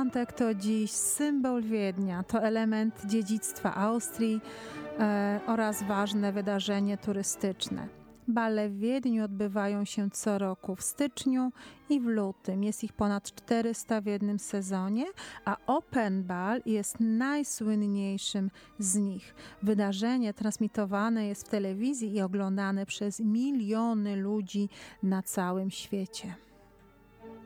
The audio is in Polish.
Świątek to dziś symbol Wiednia, to element dziedzictwa Austrii oraz ważne wydarzenie turystyczne. Bale w Wiedniu odbywają się co roku w styczniu i w lutym. Jest ich ponad 400 w jednym sezonie, a Open Ball jest najsłynniejszym z nich. Wydarzenie transmitowane jest w telewizji i oglądane przez miliony ludzi na całym świecie.